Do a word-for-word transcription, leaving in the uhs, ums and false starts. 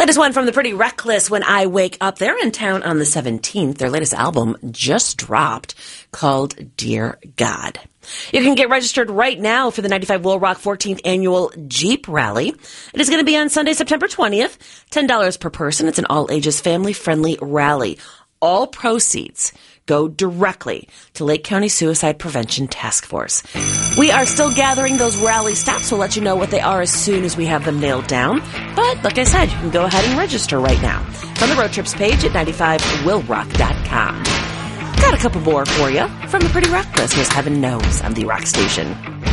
Latest one from the Pretty Reckless, When I Wake Up. They're in town on the seventeenth. Their latest album just dropped called Dear God. You can get registered right now for the ninety-five Will Rock fourteenth Annual Jeep Rally. It is going to be on Sunday, September twentieth. ten dollars per person. It's an all-ages, family-friendly rally. All proceeds go directly to Lake County Suicide Prevention Task Force. We are still gathering those rally stops. We'll let you know what they are as soon as we have them nailed down. But like I said, you can go ahead and register right now. It's on the road trips page at ninety-five will rock dot com. Got a couple more for you from the Pretty Reckless. Here's Heaven Knows on the Rock Station.